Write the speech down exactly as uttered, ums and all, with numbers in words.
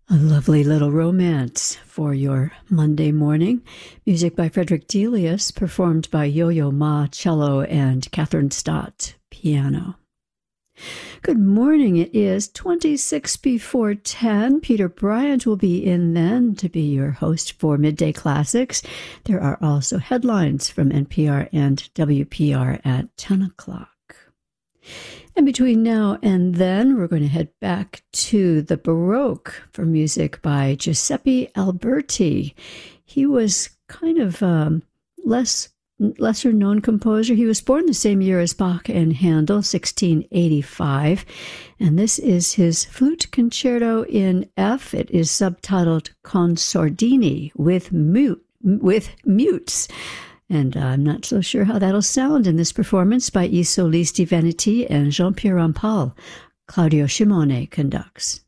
A lovely little romance for your Monday morning. Music by Frederick Delius, performed by Yo-Yo Ma, cello, and Catherine Stott, piano. Good morning. It is twenty-six before ten. Peter Bryant will be in then to be your host for Midday Classics. There are also headlines from N P R and W P R at ten o'clock. And between now and then, we're going to head back to the Baroque for music by Giuseppe Alberti. He was kind of um, less lesser known composer. He was born the same year as Bach and Handel, sixteen eighty-five, and this is his flute concerto in F. It is subtitled Con Sordini, with mute with mutes. And I'm not so sure how that'll sound in this performance by I Solis di Veneti and Jean-Pierre Rampal. Claudio Shimone conducts.